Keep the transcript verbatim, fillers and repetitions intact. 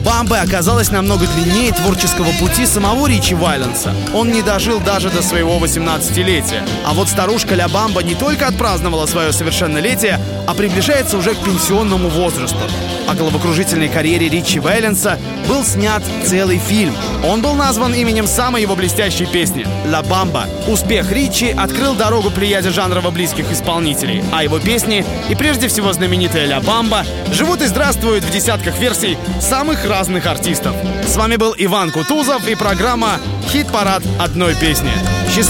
Бамбе оказалась намного длиннее творческого пути самого Ричи Вайленса. Он не дожил даже до своего восемнадцатилетия. А вот старушка Ля Бамба не только отпраздновала свое совершеннолетие, а приближается уже к пенсионному возрасту. О головокружительной карьере Ричи Вайленса был снят целый фильм. Он был назван именем самой его блестящей песни — «Ла Бамба». Успех Ричи открыл дорогу плеяде жанрово близких исполнителей, а его песни, и прежде всего знаменитая «Ля Бамба», живут и здравствуют в десятках версий самых разных артистов. С вами был Иван Кутузов и программа «Хит-парад одной песни». Счастливо!